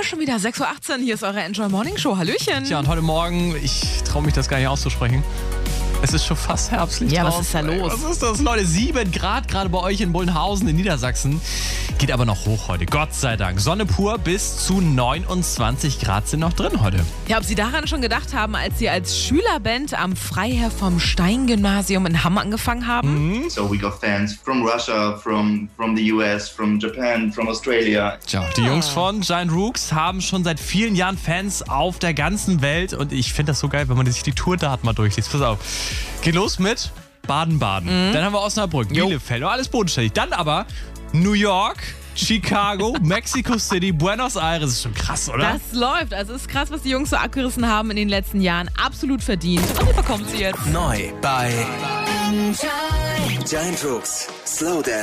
schon wieder 6.18 Uhr, hier ist eure Enjoy Morning Show. Hallöchen. Tja, und heute Morgen, ich traue mich das gar nicht auszusprechen. Es ist schon fast herbstlich Ja, draußen. was ist da los? Was ist das, Leute? 7 Grad gerade bei euch in Bullenhausen in Niedersachsen. Geht aber noch hoch heute, Gott sei Dank. Sonne pur, bis zu 29 Grad sind noch drin heute. Ja, ob Sie daran schon gedacht haben, als Sie als Schülerband am Freiherr vom Stein-Gymnasium in Hamm angefangen haben? So we got fans from Russia, from the US, from Japan, from Australia. Tja, die Jungs von Giant Rooks haben schon seit vielen Jahren Fans auf der ganzen Welt. Und ich finde das so geil, wenn man sich die Tourdaten mal durchliest. Pass auf. Geht los mit Baden-Baden. Dann haben wir Osnabrück, Bielefeld, alles bodenständig. Dann aber New York, Chicago, Mexico City, Buenos Aires. Ist schon krass, oder? Das läuft. Also es ist krass, was die Jungs so abgerissen haben in den letzten Jahren. Absolut verdient. Und ihr bekommt sie jetzt. Neu bei Giant Rooks. Slow Dance.